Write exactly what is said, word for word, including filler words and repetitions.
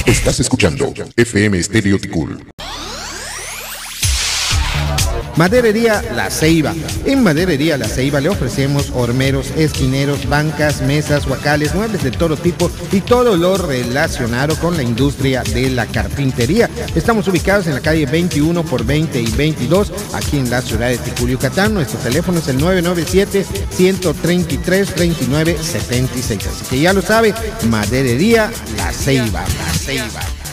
Estás escuchando F M Estéreo Ticul. Maderería La Ceiba. En Maderería La Ceiba le ofrecemos hormeros, esquineros, bancas, mesas, huacales, muebles de todo tipo y todo lo relacionado con la industria de la carpintería. Estamos ubicados en la calle veintiuno por veinte y veintidós, aquí en la ciudad de Ticul, Yucatán. Nuestro teléfono es el nueve nueve siete, uno tres tres, dos nueve siete seis. Así que ya lo sabe, Maderería La Ceiba. La Ceiba.